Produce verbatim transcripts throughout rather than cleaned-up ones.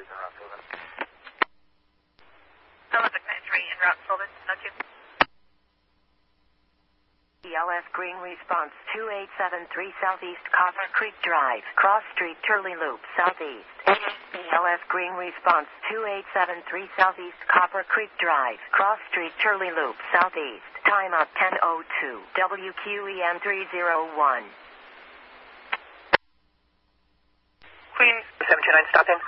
threes en route, Sylvan. eleven nine three en route, Sylvan, no two. E L S Green Response two eight seven three Southeast Copper Creek Drive, Cross Street, Turley Loop, Southeast. E L S Green Response two eight seven three Southeast Copper Creek Drive, Cross Street, Turley Loop, Southeast. Time up ten oh two. W Q E M three oh one. Queen seven two nine, stop in.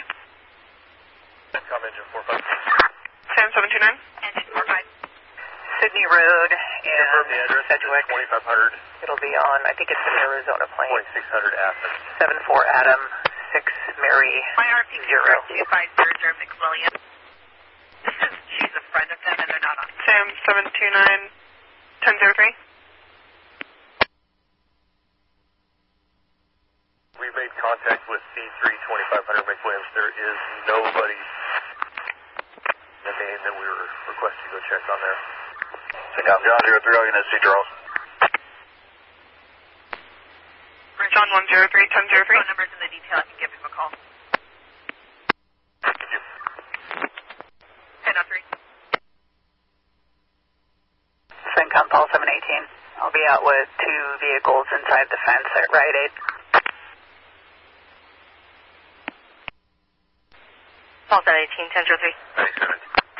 Com engine four five. Sam seven two nine. Engine four five. Sydney Road and Confirm the address. Sedgwick. twenty-five hundred. It'll be on, I think it's the Arizona plane. twenty-six hundred Athens. seven four Adam, six Mary, My R P zero. two five zero zero McWilliam. This is, she's a friend of them and they're not on. Sam seven two nine, ten zero three. We've made contact with C three twenty-five hundred McWilliams. There is nobody in the name that we were requested to go check on there. John zero three, all units, see Charles. John one zero three, ten zero three. Phone numbers in the detail, I can give him a call. Thank you. ten oh three. CENTCOM Paul seven eighteen. I'll be out with two vehicles inside the fence at Rite Aid. Paul seven eighteen, ten zero three. ninety-seven.